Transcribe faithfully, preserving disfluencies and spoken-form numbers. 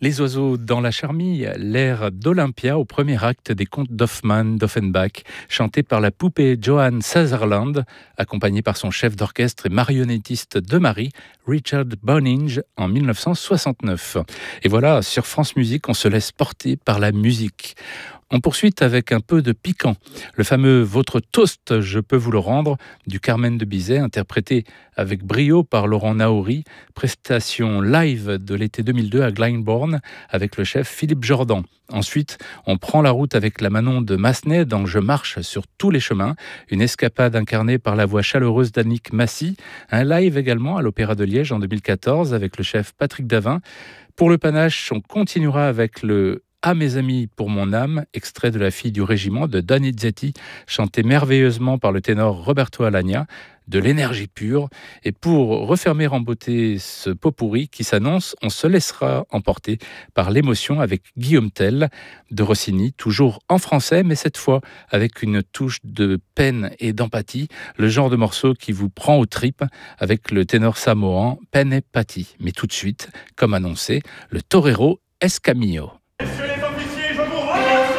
Les oiseaux dans la charmille, l'air d'Olympia au premier acte des contes d'Hoffmann d'Offenbach, chanté par la poupée Johann Sutherland, accompagné par son chef d'orchestre et marionnettiste de Marie, Richard Boninge, en mille neuf cent soixante-neuf. Et voilà, sur France Musique, on se laisse porter par la musique. On poursuit avec un peu de piquant. Le fameux Votre toast, je peux vous le rendre, du Carmen de Bizet, interprété avec brio par Laurent Naouri, prestation live de l'été deux mille deux à Glyndebourne avec le chef Philippe Jordan. Ensuite, on prend la route avec la Manon de Massenet dans Je marche sur tous les chemins, une escapade incarnée par la voix chaleureuse d'Annick Massy, un live également à l'Opéra de Liège en deux mille quatorze avec le chef Patrick Davin. Pour le panache, on continuera avec le Ah mes amis pour mon âme, extrait de La fille du régiment de Donizetti, chanté merveilleusement par le ténor Roberto Alagna, de l'énergie pure. Et pour refermer en beauté ce pot pourri qui s'annonce, on se laissera emporter par l'émotion avec Guillaume Tell de Rossini, toujours en français, mais cette fois avec une touche de peine et d'empathie, le genre de morceau qui vous prend aux tripes avec le ténor samoan Peine et Patti. Mais tout de suite, comme annoncé, le torero Escamillo.